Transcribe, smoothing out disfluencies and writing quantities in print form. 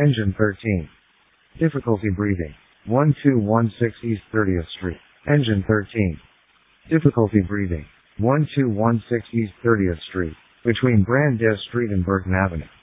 Engine 13. Difficulty breathing. 1216 East 30th Street. Engine 13. Difficulty breathing. 1216 East 30th Street, between Brandeis Street and Burton Avenue.